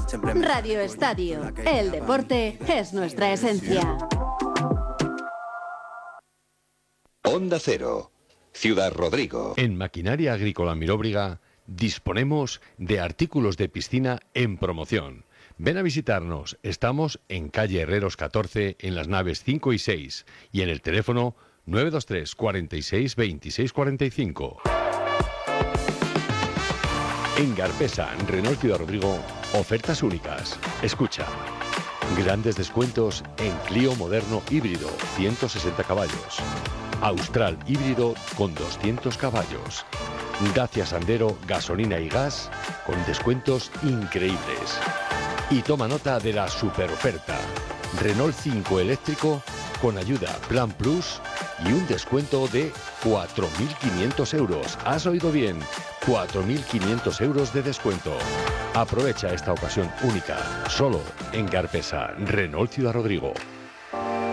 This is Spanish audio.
Radio Estadio. El deporte es nuestra esencia. Onda Cero, Ciudad Rodrigo. En Maquinaria Agrícola Milóbriga disponemos de artículos de piscina en promoción. Ven a visitarnos. Estamos en calle Herreros 14, en las naves 5 y 6, y en el teléfono 923 46 26 45. En Garpesa, Renault Ciudad Rodrigo, ofertas únicas. Escucha. Grandes descuentos en Clio moderno híbrido, 160 caballos. Austral híbrido con 200 caballos. Dacia Sandero, gasolina y gas, con descuentos increíbles. Y toma nota de la superoferta. Renault 5 eléctrico con ayuda Plan Plus y un descuento de 4.500 euros. ¿Has oído bien? 4.500 euros de descuento. Aprovecha esta ocasión única, solo en Garpesa, Renault Ciudad Rodrigo.